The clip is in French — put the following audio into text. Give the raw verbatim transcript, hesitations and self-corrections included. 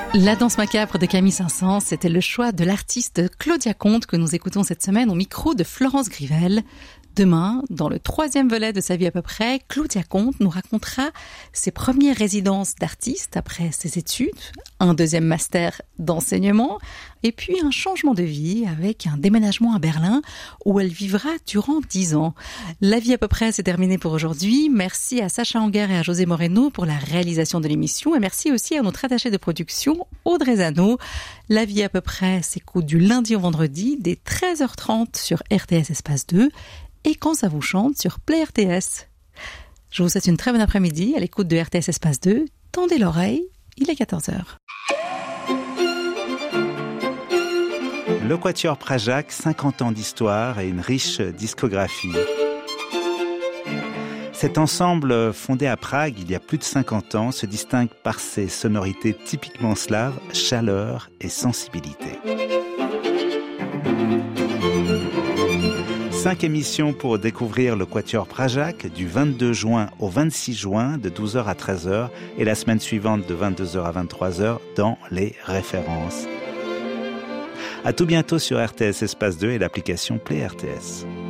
La danse macabre de Camille Saint-Saëns, c'était le choix de l'artiste Claudia Comte que nous écoutons cette semaine au micro de Florence Grivel. Demain, dans le troisième volet de Sa vie à peu près, Claudia Comte nous racontera ses premières résidences d'artiste après ses études, un deuxième master d'enseignement et puis un changement de vie avec un déménagement à Berlin où elle vivra durant dix ans. La vie à peu près, c'est terminé pour aujourd'hui. Merci à Sacha Anger et à José Moreno pour la réalisation de l'émission et merci aussi à notre attachée de production Audrey Zano. La vie à peu près s'écoute du lundi au vendredi dès treize heures trente sur R T S Espace deux et quand ça vous chante sur Play R T S. Je vous souhaite une très bonne après-midi à l'écoute de R T S Espace deux. Tendez l'oreille, il est quatorze heures. Le Quatuor Prajac, cinquante ans d'histoire et une riche discographie. Cet ensemble, fondé à Prague il y a plus de cinquante ans, se distingue par ses sonorités typiquement slaves, chaleur et sensibilité. Cinq émissions pour découvrir le Quatuor Prajac du vingt-deux juin au vingt-six juin de douze heures à treize heures et la semaine suivante de vingt-deux heures à vingt-trois heures dans les références. À tout bientôt sur R T S Espace deux et l'application Play R T S.